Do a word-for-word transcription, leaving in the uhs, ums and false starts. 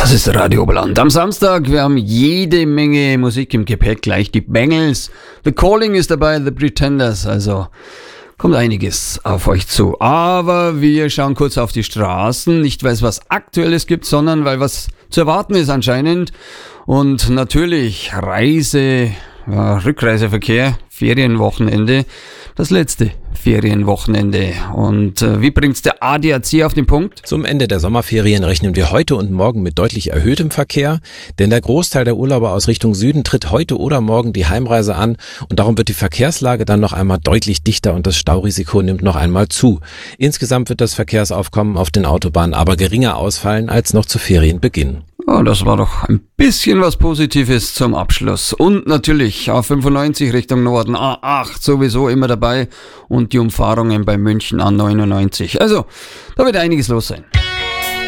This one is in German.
Das ist Radio Oberland. Am Samstag, wir haben jede Menge Musik im Gepäck. Gleich die Bangles. The Calling ist dabei, The Pretenders. Also kommt einiges auf euch zu. Aber wir schauen kurz auf die Straßen. Nicht, weil es was Aktuelles gibt, sondern weil was zu erwarten ist anscheinend. Und natürlich Reise, ja, Rückreiseverkehr, Ferienwochenende. Das letzte Ferienwochenende. Und äh, wie bringt's der A D A C auf den Punkt? Zum Ende der Sommerferien rechnen wir heute und morgen mit deutlich erhöhtem Verkehr, denn der Großteil der Urlauber aus Richtung Süden tritt heute oder morgen die Heimreise an und darum wird die Verkehrslage dann noch einmal deutlich dichter und das Staurisiko nimmt noch einmal zu. Insgesamt wird das Verkehrsaufkommen auf den Autobahnen aber geringer ausfallen als noch zu Ferienbeginn. Oh, das war doch ein bisschen was Positives zum Abschluss. Und natürlich A fünfundneunzig Richtung Norden, A acht sowieso immer dabei und die Umfahrungen bei München A neunundneunzig. Also, da wird einiges los sein.